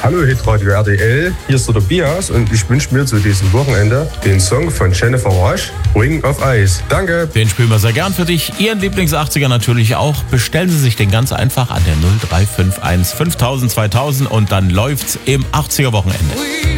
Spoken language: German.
Hallo Hitradio RTL, hier ist der Tobias und ich wünsche mir zu diesem Wochenende den Song von Jennifer Rush, Ring of Ice. Danke. Den spielen wir sehr gern für dich. Ihren Lieblings-80er natürlich auch. Bestellen Sie sich den ganz einfach an der 0351 5000 2000 und dann läuft's im 80er Wochenende.